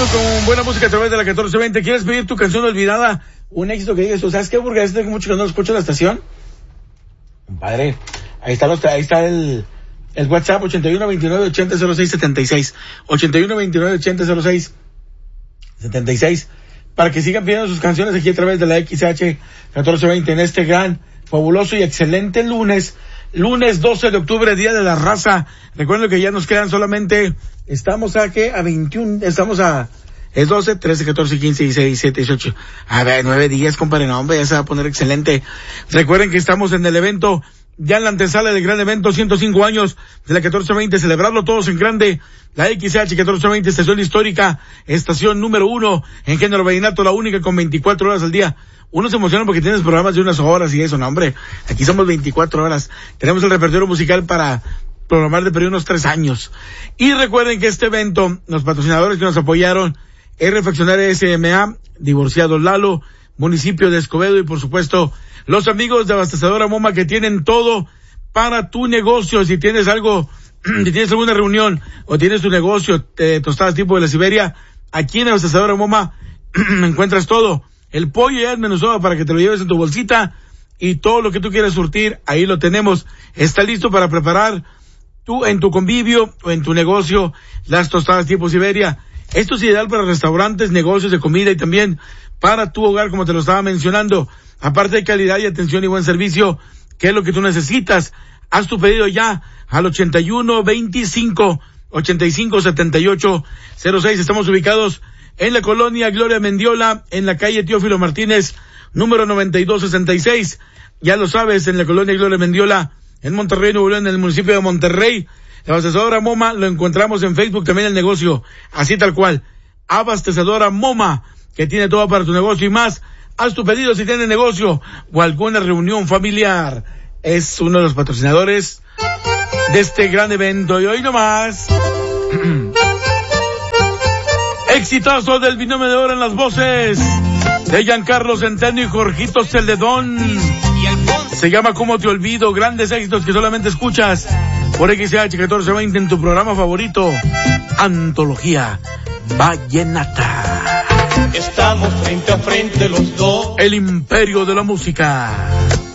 Seguimos con buena música a través de la 1420. ¿Quieres pedir tu canción olvidada? Un éxito que digas, ¿sabes qué, Burgas? Tengo mucho que no escucho la estación. Compadre, ahí está el WhatsApp, 8129-8006-76. 8129-8006-76. Para que sigan pidiendo sus canciones aquí a través de la XH 1420 en este gran, fabuloso y excelente lunes 12 de octubre, Día de la Raza. Recuerden que ya nos quedan solamente, estamos a 21, es 12, 13, 14, 15, 16, 17, 18. A ver, 9 días, compadre, no, hombre, ya se va a poner excelente. Recuerden que estamos en el evento, ya en la antesala del gran evento, 105 años de la 1420, celebrarlo todos en grande. La XH 1420, estación histórica, estación número 1 en género vallenato, la única con 24 horas al día. Uno se emociona porque tienes programas de unas horas y eso, no, hombre. Aquí somos 24 horas. Tenemos el repertorio musical para programar de periodo unos 3 años. Y recuerden que este evento, los patrocinadores que nos apoyaron, es Refaccionaria SMA, Divorciados Lalo, Municipio de Escobedo y por supuesto, los amigos de Abastecedora Moma que tienen todo para tu negocio. Si tienes algo, si tienes alguna reunión o tienes tu negocio, tostadas tipo de la Siberia, aquí en Abastecedora Moma encuentras todo. El pollo ya desmenuzado para que te lo lleves en tu bolsita y todo lo que tú quieras surtir, ahí lo tenemos. Está listo para preparar tú en tu convivio o en tu negocio las tostadas tipo Siberia. Esto es ideal para restaurantes, negocios de comida y también para tu hogar, como te lo estaba mencionando. Aparte de calidad y atención y buen servicio, ¿qué es lo que tú necesitas? Haz tu pedido ya al 8125-857806. Estamos ubicados en la colonia Gloria Mendiola, en la calle Teófilo Martínez, número 9266. Ya lo sabes, en la colonia Gloria Mendiola, en Monterrey, Nuevo León, en el municipio de Monterrey. La Abastecedora Moma, lo encontramos en Facebook, también el negocio, así tal cual. Abastecedora Moma, que tiene todo para tu negocio y más. Haz tu pedido si tienes negocio o alguna reunión familiar. Es uno de los patrocinadores de este gran evento. Y hoy nomás, exitazo del binomio de oro en las voces de Giancarlo Centeno y Jorgito Celedón. Se llama ¿Cómo te olvido? Grandes éxitos que solamente escuchas por XH 1420 en tu programa favorito, Antología Vallenata. Estamos frente a frente los dos. El imperio de la música.